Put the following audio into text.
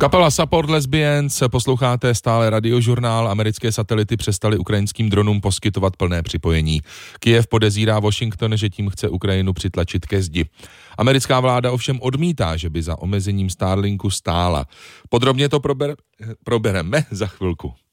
Kapela Support Lesbians, posloucháte stále radiožurnál. Americké satelity přestaly ukrajinským dronům poskytovat plné připojení. Kyjev podezírá Washington, že tím chce Ukrajinu přitlačit ke zdi. Americká vláda ovšem odmítá, že by za omezením Starlinku stála. Podrobně to probereme za chvilku.